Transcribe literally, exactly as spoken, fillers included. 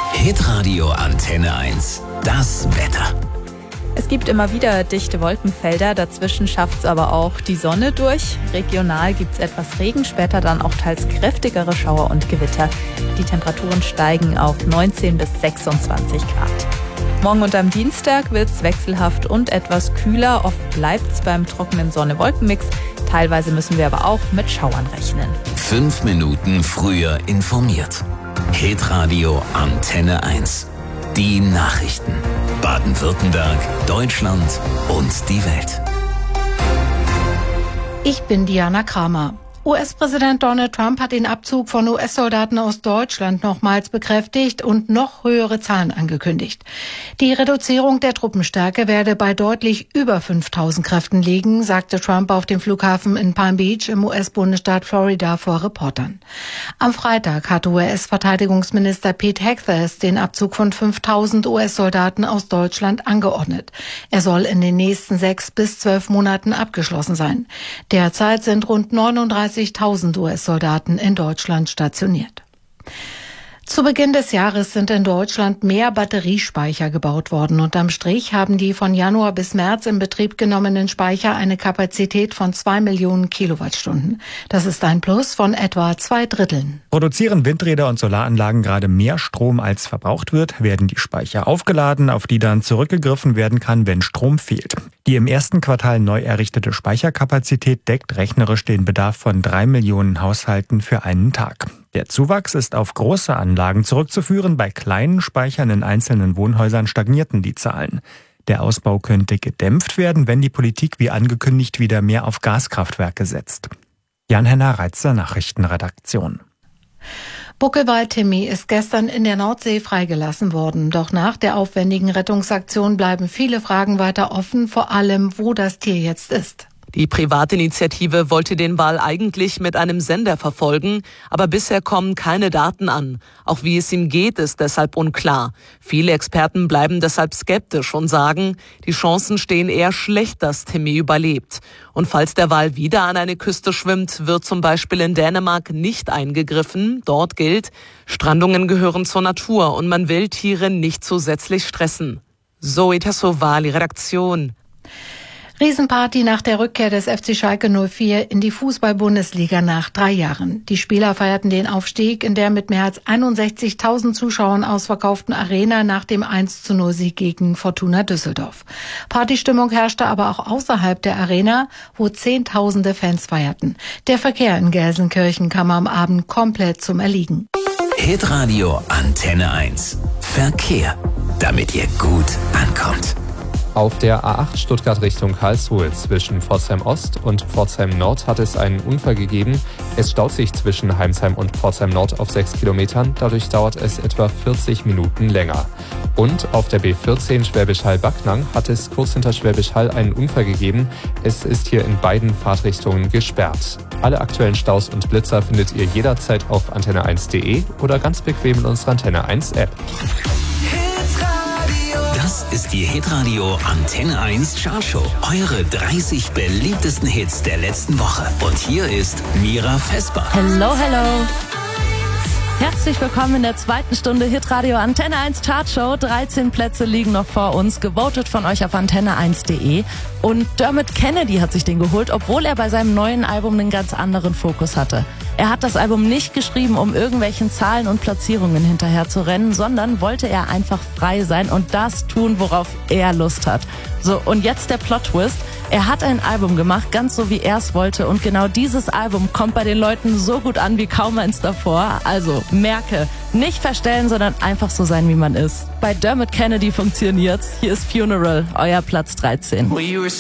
Hitradio Antenne eins. Das Wetter. Es gibt immer wieder dichte Wolkenfelder, dazwischen schafft es aber auch die Sonne durch. Regional gibt es etwas Regen, später dann auch teils kräftigere Schauer und Gewitter. Die Temperaturen steigen auf neunzehn bis sechsundzwanzig Grad. Morgen und am Dienstag wird es wechselhaft und etwas kühler. Oft bleibt es beim trockenen Sonne-Wolken-Mix. Teilweise müssen wir aber auch mit Schauern rechnen. Fünf Minuten früher informiert. Hitradio Antenne eins. Die Nachrichten. Baden-Württemberg, Deutschland und die Welt. Ich bin Diana Kramer. U S-Präsident Donald Trump hat den Abzug von U S-Soldaten aus Deutschland nochmals bekräftigt und noch höhere Zahlen angekündigt. Die Reduzierung der Truppenstärke werde bei deutlich über fünftausend Kräften liegen, sagte Trump auf dem Flughafen in Palm Beach im U S-Bundesstaat Florida vor Reportern. Am Freitag hatte U S-Verteidigungsminister Pete Hegseth den Abzug von fünftausend U S-Soldaten aus Deutschland angeordnet. Er soll in den nächsten sechs bis zwölf Monaten abgeschlossen sein. Derzeit sind rund neununddreißigtausend U S-Soldaten in Deutschland stationiert. Zu Beginn des Jahres sind in Deutschland mehr Batteriespeicher gebaut worden. Unterm Strich haben die von Januar bis März in Betrieb genommenen Speicher eine Kapazität von zwei Millionen Kilowattstunden. Das ist ein Plus von etwa zwei Dritteln. Produzieren Windräder und Solaranlagen gerade mehr Strom als verbraucht wird, werden die Speicher aufgeladen, auf die dann zurückgegriffen werden kann, wenn Strom fehlt. Die im ersten Quartal neu errichtete Speicherkapazität deckt rechnerisch den Bedarf von drei Millionen Haushalten für einen Tag. Der Zuwachs ist auf große Anlagen zurückzuführen. Bei kleinen Speichern in einzelnen Wohnhäusern stagnierten die Zahlen. Der Ausbau könnte gedämpft werden, wenn die Politik wie angekündigt wieder mehr auf Gaskraftwerke setzt. Jan-Henner Reitzer, Nachrichtenredaktion. Buckelwal-Timmy ist gestern in der Nordsee freigelassen worden. Doch nach der aufwendigen Rettungsaktion bleiben viele Fragen weiter offen, vor allem, wo das Tier jetzt ist. Die Privatinitiative wollte den Wal eigentlich mit einem Sender verfolgen, aber bisher kommen keine Daten an. Auch wie es ihm geht, ist deshalb unklar. Viele Experten bleiben deshalb skeptisch und sagen, die Chancen stehen eher schlecht, dass Timmy überlebt. Und falls der Wal wieder an eine Küste schwimmt, wird zum Beispiel in Dänemark nicht eingegriffen. Dort gilt, Strandungen gehören zur Natur und man will Tiere nicht zusätzlich stressen. Zoe Tassovali, Redaktion. Riesenparty nach der Rückkehr des F C Schalke null vier in die Fußball-Bundesliga nach drei Jahren. Die Spieler feierten den Aufstieg in der mit mehr als einundsechzigtausend Zuschauern ausverkauften Arena nach dem eins zu null Sieg gegen Fortuna Düsseldorf. Partystimmung herrschte aber auch außerhalb der Arena, wo Zehntausende Fans feierten. Der Verkehr in Gelsenkirchen kam am Abend komplett zum Erliegen. Hitradio Antenne eins. Verkehr, damit ihr gut ankommt. Auf der A acht Stuttgart Richtung Karlsruhe zwischen Pforzheim Ost und Pforzheim Nord hat es einen Unfall gegeben. Es staut sich zwischen Heimsheim und Pforzheim Nord auf sechs Kilometern. Dadurch dauert es etwa vierzig Minuten länger. Und auf der B vierzehn Schwäbisch Hall-Backnang hat es kurz hinter Schwäbisch Hall einen Unfall gegeben. Es ist hier in beiden Fahrtrichtungen gesperrt. Alle aktuellen Staus und Blitzer findet ihr jederzeit auf antenne eins punkt de oder ganz bequem in unserer Antenne eins App. Das ist die Hitradio Antenne eins Chartshow. Eure dreißig beliebtesten Hits der letzten Woche. Und hier ist Mira Vesper. Hello, hello. Herzlich willkommen in der zweiten Stunde Hitradio Antenne eins Chartshow. dreizehn Plätze liegen noch vor uns, gewotet von euch auf antenne eins punkt de. Und Dermot Kennedy hat sich den geholt, obwohl er bei seinem neuen Album einen ganz anderen Fokus hatte. Er hat das Album nicht geschrieben, um irgendwelchen Zahlen und Platzierungen hinterher zu rennen, sondern wollte er einfach frei sein und das tun, worauf er Lust hat. So, und jetzt der Plot-Twist. Er hat ein Album gemacht, ganz so wie er es wollte. Und genau dieses Album kommt bei den Leuten so gut an wie kaum eins davor. Also merke, nicht verstellen, sondern einfach so sein, wie man ist. Bei Dermot Kennedy funktioniert's. Hier ist Funeral, euer Platz dreizehn.